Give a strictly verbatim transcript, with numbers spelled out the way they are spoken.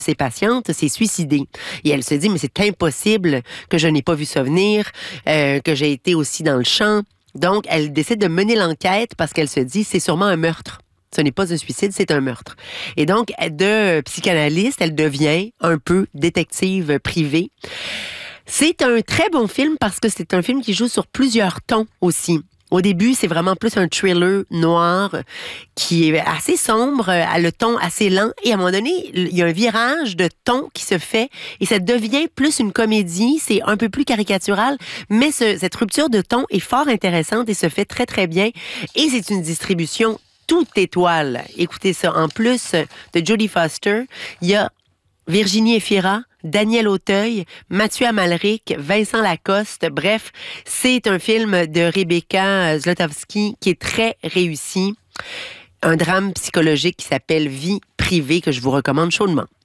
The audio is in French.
ses patientes s'est suicidée. Et elle se dit, mais c'est impossible que je n'ai pas vu ça venir, euh, que j'ai été aussi dans le champ. Donc, elle décide de mener l'enquête parce qu'elle se dit, c'est sûrement un meurtre. Ce n'est pas un suicide, c'est un meurtre. Et donc, de psychanalyste, elle devient un peu détective privée. C'est un très bon film parce que c'est un film qui joue sur plusieurs tons aussi. Au début, c'est vraiment plus un thriller noir qui est assez sombre, à le ton assez lent. Et à un moment donné, il y a un virage de ton qui se fait et ça devient plus une comédie. C'est un peu plus caricatural, mais ce, cette rupture de ton est fort intéressante et se fait très, très bien. Et c'est une distribution toute étoile. Écoutez ça. En plus de Jodie Foster, il y a Virginie Efira, Daniel Auteuil, Mathieu Amalric, Vincent Lacoste. Bref, c'est un film de Rebecca Zlotowski qui est très réussi. Un drame psychologique qui s'appelle Vie privée que je vous recommande chaudement.